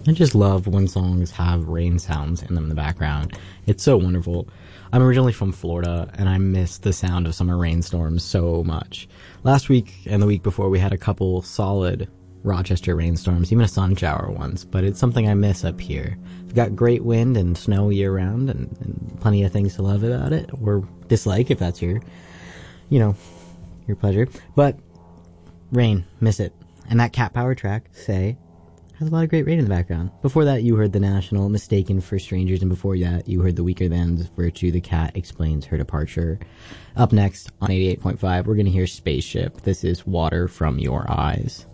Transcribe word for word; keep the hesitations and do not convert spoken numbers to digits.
I just love when songs have rain sounds in them in the background. It's so wonderful. I'm originally from Florida, and I miss the sound of summer rainstorms so much. Last week and the week before, we had a couple solid Rochester rainstorms, even a sun shower once, but it's something I miss up here. We've got great wind and snow year-round, and, and plenty of things to love about it, or dislike if that's your, you know, your pleasure. But rain, miss it. And that Cat Power track, Say, has a lot of great rain in the background. Before that, you heard The National, Mistaken for Strangers, and before that, you heard The Weaker Than's Virtue, The Cat Explains Her Departure. Up next, on eighty-eight point five, we're going to hear Spaceship. This is Water from Your Eyes.